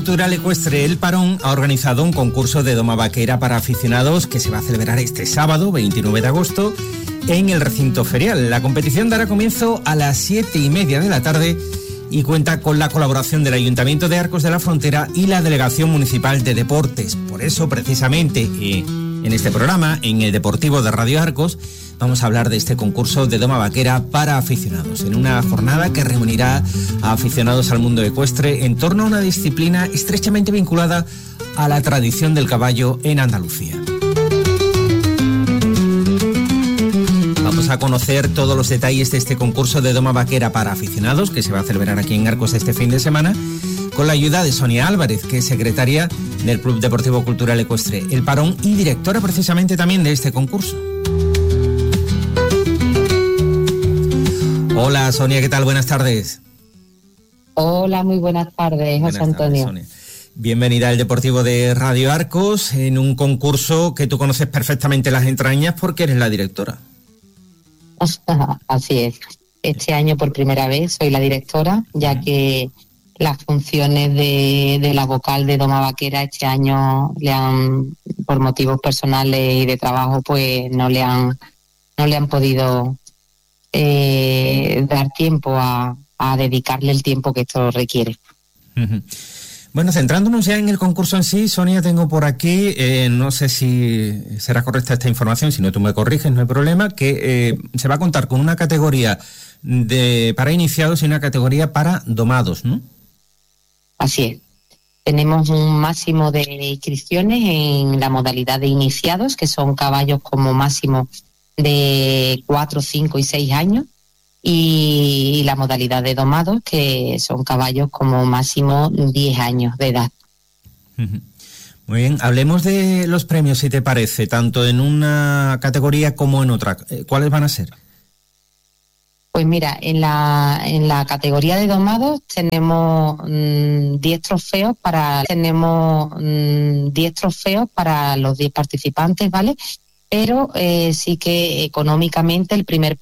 Cultural Ecuestre El Parón ha organizado un concurso de doma vaquera para aficionados que se va a celebrar este sábado, 29 de agosto, en el recinto ferial. La competición dará comienzo a las 7:30 de la tarde y cuenta con la colaboración del Ayuntamiento de Arcos de la Frontera y la Delegación Municipal de Deportes. Por eso, precisamente, en este programa, en el Deportivo de Radio Arcos, vamos a hablar de este concurso de doma vaquera para aficionados, en una jornada que reunirá a aficionados al mundo ecuestre en torno a una disciplina estrechamente vinculada a la tradición del caballo en Andalucía. Vamos a conocer todos los detalles de este concurso de doma vaquera para aficionados que se va a celebrar aquí en Arcos este fin de semana, con la ayuda de Sonia Álvarez, que es secretaria del Club Deportivo Cultural Ecuestre El Parón y directora precisamente también de este concurso. Hola Sonia, ¿qué tal? Buenas tardes. Hola, muy buenas tardes, José Antonio. Sonia. Bienvenida al Deportivo de Radio Arcos, en un concurso que tú conoces perfectamente las entrañas porque eres la directora. Así es. Este año por primera vez soy la directora, ya que las funciones de la vocal de doma vaquera este año por motivos personales y de trabajo, pues no le han podido dar tiempo a dedicarle el tiempo que esto requiere. Bueno, centrándonos ya en el concurso en sí, Sonia, tengo por aquí, no sé si será correcta esta información, si no tú me corriges, no hay problema, que se va a contar con una categoría para iniciados y una categoría para domados, ¿no? Así es. Tenemos un máximo de inscripciones en la modalidad de iniciados, que son caballos como máximo de 4, 5 y 6 años, y la modalidad de domados, que son caballos como máximo 10 años de edad. Muy bien, hablemos de los premios, si te parece, tanto en una categoría como en otra. ¿Cuáles van a ser? Pues mira, en la categoría de domados tenemos 10 trofeos para los 10 participantes, ¿vale? Pero sí que económicamente el primer